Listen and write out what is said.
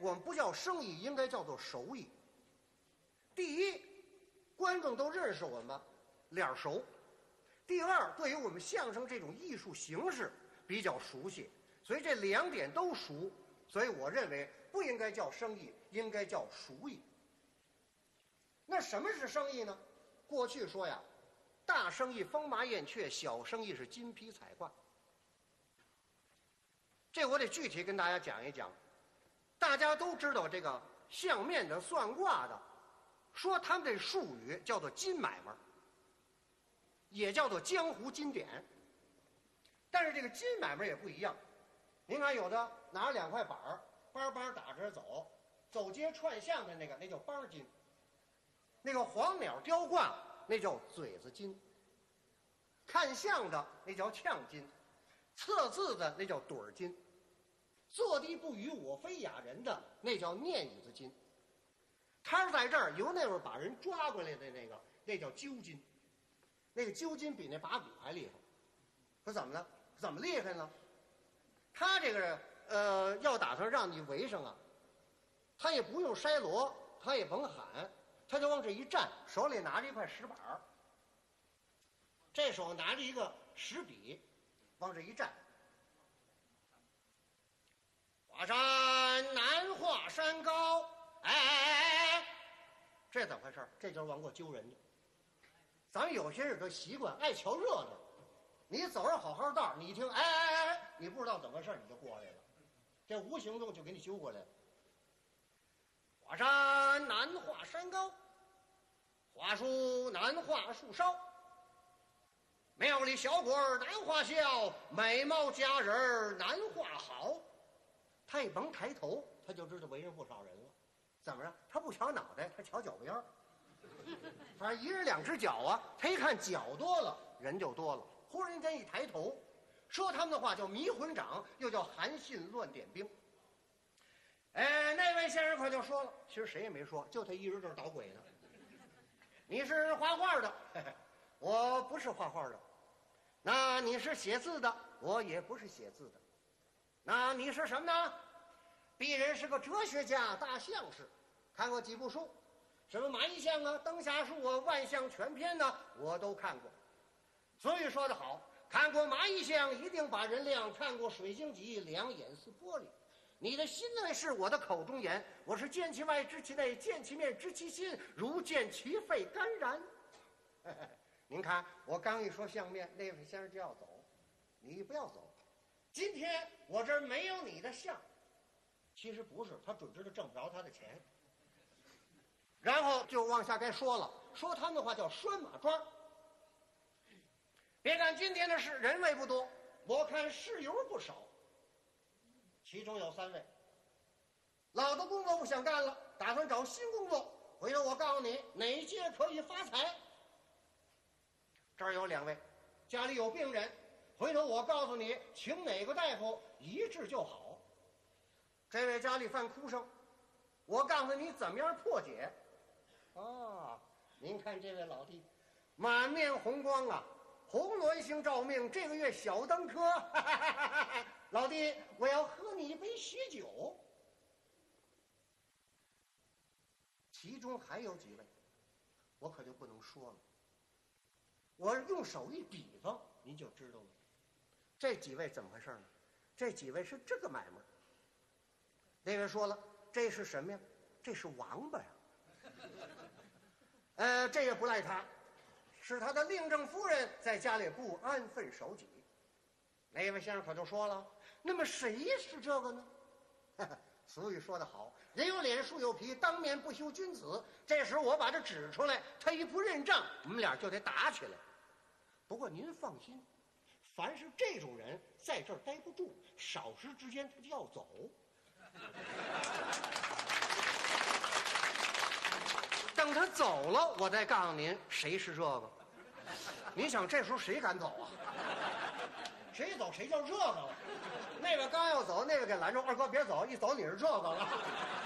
我们不叫生意，应该叫做手艺。第一，观众都认识我们，脸熟；第二，对于我们相声这种艺术形式比较熟悉，所以这2点都熟。所以我认为不应该叫生意，应该叫熟艺。那什么是生意呢？过去说呀，大生意风马燕雀，小生意是金皮彩挂。这我得具体跟大家讲一讲。大家都知道这个相面的、算卦的，说他们这术语叫做金买卖，也叫做江湖金典。但是这个金买卖也不一样。您看，有的拿着2块板儿，梆梆打着走，走街串巷的那叫梆金；那个黄鸟雕挂，那叫嘴子金；看相的那叫呛金；测字的那叫盹儿金；坐地不语我非哑人的那叫念语子金；他在这儿由那会儿把人抓过来的那叫揪金。那个揪金比那把骨还厉害。可怎么了？怎么厉害呢？他这个要打算让你围上啊，他也不用筛锣，他也甭喊，他就往这一站，手里拿着一块石板儿，这手拿着一个石笔，往这一站。华山难华山高，哎，这怎么回事？这就是往过揪人家。咱们有些人的习惯爱瞧热闹。你走上好好道，你一听，哎，你不知道怎么回事，你就过来了，这无形中就给你揪过来了。华山难画山高，华树难画树梢，庙里小鬼难画笑，美貌佳人难画好。他一甭抬头，他就知道围上不少人了。怎么着？他不瞧脑袋，他瞧脚边儿。反正1人2只脚啊，他一看脚多了，人就多了。忽然间一抬头，说他们的话叫迷魂掌，又叫韩信乱点兵。那位先生可就说了，其实谁也没说，就他一人这儿捣鬼呢。你是画画的，我不是画画的。那你是写字的，我也不是写字的。那你是什么呢？鄙人是个哲学家、大相士，看过几部书，什么马一相啊、灯下树啊、万象全篇呢，我都看过。所以说得好，看过蚂蚁相一定把人亮，看过水晶脊两眼似玻璃。你的心内是我的口中言，我是见其外知其内，见其面知其心，如见其肺肝然。您看我刚一说相面，那位先生就要走，你不要走。今天我这儿没有你的相。其实不是，他准知道挣不着他的钱。然后就往下该说了，说他们的话叫拴马桩。别看今天的事人位不多，我看事由不少。其中有3位，老的工作不想干了，打算找新工作。回头我告诉你哪一届可以发财。这儿有2位，家里有病人，回头我告诉你请哪个大夫一治就好。这位家里犯哭声，我告诉你怎么样破解。您看这位老弟，满面红光啊，红鸾星照命，这个月小登科。老弟，我要喝你一杯喜酒。其中还有几位，我可就不能说了。我用手一比方，您就知道了。这几位怎么回事呢？这几位是这个买卖。那位说了，这是什么呀？这是王八呀。这也不赖他，是他的令正夫人在家里不安分守己。那位先生可就说了，那么谁是这个呢？俗语说得好，人有脸树有皮，当面不修君子。这时我把这指出来，他一不认账，我们俩就得打起来。不过您放心，凡是这种人在这儿待不住，少时之间他就要走。等他走了，我再告诉您谁是这个。您想这时候谁敢走啊？谁走谁叫这个了。那个刚要走，那个给拦住，二哥别走，一走你是这个了。